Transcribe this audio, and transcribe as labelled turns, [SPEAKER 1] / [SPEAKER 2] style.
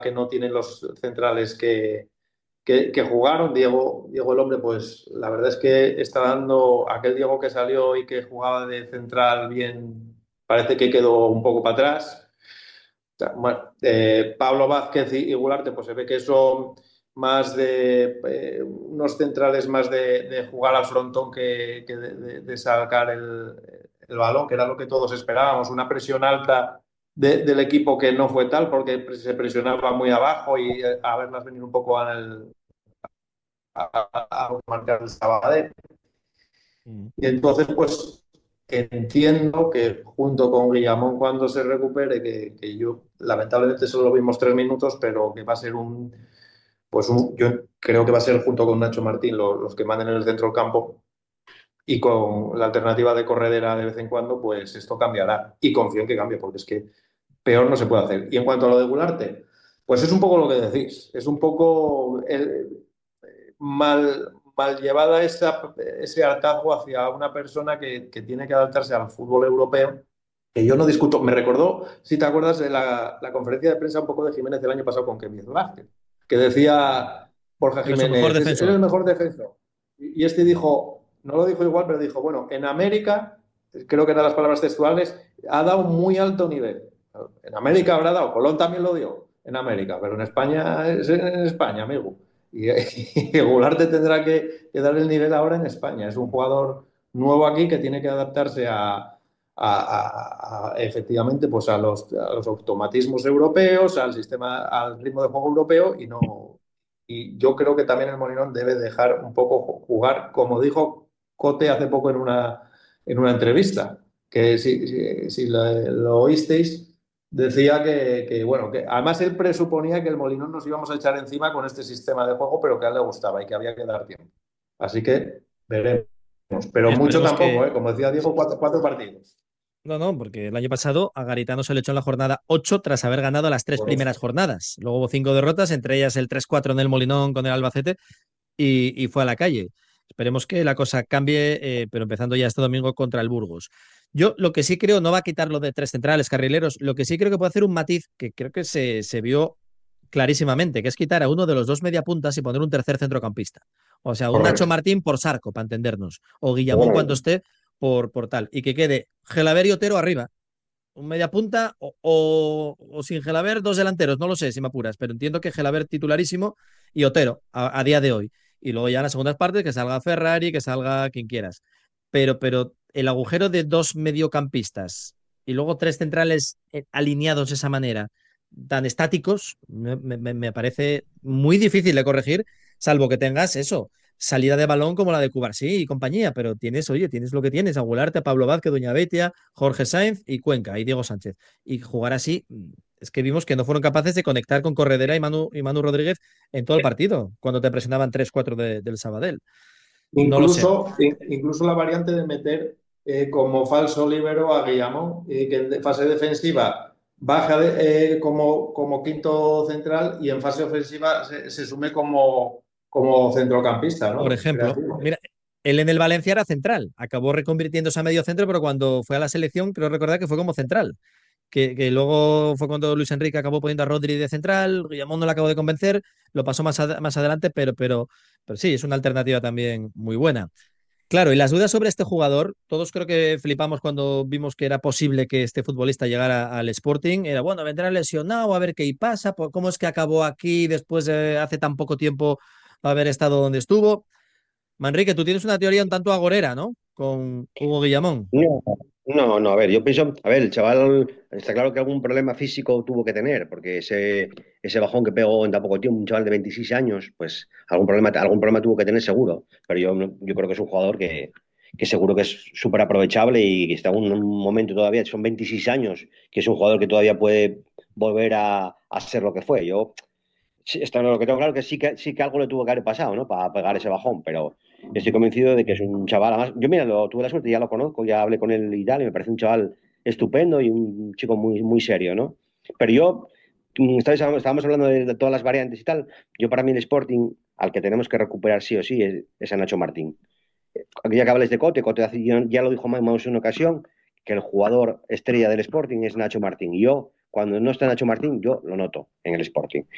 [SPEAKER 1] que no tienen los centrales que jugaron. Diego el hombre, pues la verdad es que está dando aquel Diego que salió y que jugaba de central bien, parece que quedó un poco para atrás. Bueno, Pablo Vázquez y Gularte, pues se ve que son más de unos centrales más de jugar al frontón que de sacar el balón, que era lo que todos esperábamos, una presión alta del equipo que no fue tal porque se presionaba muy abajo y a verlas venir un poco a marcar el Sabadell.
[SPEAKER 2] Mm.
[SPEAKER 1] Y entonces, pues entiendo que junto con Guillamón cuando se recupere, que yo lamentablemente solo vimos 3 minutos, pero que va a ser yo creo que va a ser junto con Nacho Martín los que manden en el centro del campo y con la alternativa de corredera de vez en cuando, pues esto cambiará. Y confío en que cambie, porque es que peor no se puede hacer. Y en cuanto a lo de Gularte, pues es un poco lo que decís, es un poco mal llevada ese hartazgo hacia una persona que tiene que adaptarse al fútbol europeo, que yo no discuto. Me recordó, si te acuerdas, de la conferencia de prensa un poco de Jiménez el año pasado con Kevin Vázquez, que decía Borja
[SPEAKER 2] Era su mejor
[SPEAKER 1] Jiménez, es
[SPEAKER 2] defensor.
[SPEAKER 1] el mejor defensor. Y este dijo, no lo dijo igual, pero dijo, bueno, en América, creo que eran las palabras textuales, ha dado muy alto nivel. En América habrá dado, Colón también lo dio en América, pero en España es en España, amigo. Y, y Goulart tendrá que dar el nivel ahora en España. Es un jugador nuevo aquí que tiene que adaptarse efectivamente pues a los automatismos europeos, al sistema, al ritmo de juego europeo y no. Y yo creo que también el Molinón debe dejar un poco jugar, como dijo Cote hace poco en una entrevista, que si lo oísteis, decía bueno, que además él presuponía que el Molinón nos íbamos a echar encima con este sistema de juego, pero que a él le gustaba y que había que dar tiempo. Así que veremos. Pero mucho
[SPEAKER 2] Esperemos
[SPEAKER 1] tampoco,
[SPEAKER 2] que...
[SPEAKER 1] ¿eh? Como decía Diego, cuatro partidos.
[SPEAKER 2] No, no, porque el año pasado a Garitano se le echó en la jornada 8 tras haber ganado las tres
[SPEAKER 1] Por
[SPEAKER 2] primeras
[SPEAKER 1] eso.
[SPEAKER 2] jornadas. Luego hubo 5 derrotas, entre ellas el 3-4 en el Molinón con el Albacete y fue a la calle. Esperemos que la cosa cambie, pero empezando ya este domingo contra el Burgos. Yo lo que sí creo, no va a quitar lo de tres centrales, carrileros, lo que sí creo que puede hacer un matiz que creo que se vio clarísimamente, que es quitar a uno de los dos mediapuntas y poner un tercer centrocampista. O sea, un Nacho
[SPEAKER 1] Correcto.
[SPEAKER 2] Martín por Sarco, para entendernos, o Guillamón cuando
[SPEAKER 1] Correcto.
[SPEAKER 2] esté por tal, y que quede Gelaber y Otero arriba, un mediapunta o sin Gelaber, dos delanteros, no lo sé si me apuras, pero entiendo que Gelaber titularísimo y Otero a día de hoy. Y luego ya en las segundas partes que salga Ferrari, que salga quien quieras. Pero el agujero de dos mediocampistas y luego tres centrales alineados de esa manera, tan estáticos, me parece muy difícil de corregir, salvo que tengas eso, salida de balón como la de Cubarsí y compañía, pero tienes, oye, tienes lo que tienes, a Gularte, Pablo Vázquez, Doña Betia, Jorge Sainz y Cuenca y Diego Sánchez. Y jugar así, es que vimos que no fueron capaces de conectar con Corredera y Manu Rodríguez en todo el partido, cuando te presionaban 3-4 del Sabadell. No lo sé.
[SPEAKER 1] Incluso la variante de meter como falso líbero a Guillamón, que en fase defensiva baja como quinto central y en fase ofensiva se sume como centrocampista,
[SPEAKER 2] Por
[SPEAKER 1] ¿no?
[SPEAKER 2] ejemplo,
[SPEAKER 1] Creativo.
[SPEAKER 2] mira, él en el Valencia era central, acabó reconvirtiéndose a medio centro, pero cuando fue a la selección, creo recordar que fue como central. Que luego fue cuando Luis Enrique acabó poniendo a Rodri de central, Guillamón no le acabó de convencer, lo pasó más adelante, pero sí, es una alternativa también muy buena. Claro, y las dudas sobre este jugador, todos creo que flipamos cuando vimos que era posible que este futbolista llegara al Sporting. Era, bueno, vendrá lesionado, a ver qué pasa, cómo es que acabó aquí después de hace tan poco tiempo haber estado donde estuvo. Manrique, tú tienes una teoría un tanto agorera, ¿no? Con Hugo Guillamón.
[SPEAKER 3] No, no, a ver, yo pienso, a ver, el chaval está claro que algún problema físico tuvo que tener, porque ese bajón que pegó en tan poco tiempo, un chaval de 26 años, pues algún problema tuvo que tener seguro, pero yo creo que es un jugador que seguro que es súper aprovechable y que está en un momento todavía, son 26 años, que es un jugador que todavía puede volver a ser lo que fue. Yo sí, está lo que tengo claro que sí que algo le tuvo que haber pasado, ¿no? Para pegar ese bajón, pero estoy convencido de que es un chaval. Además, yo, mira, tuve la suerte, ya lo conozco, ya hablé con él y tal, y me parece un chaval estupendo y un chico muy, muy serio, ¿no? Pero yo, estábamos hablando de todas las variantes y tal. Yo, para mí, el Sporting, al que tenemos que recuperar sí o sí, es a Nacho Martín. Ya que habláis de Cote ya lo dijo Maus en una ocasión, que el jugador estrella del Sporting es Nacho Martín. Y yo, cuando no está Nacho Martín, yo lo noto en el Sporting.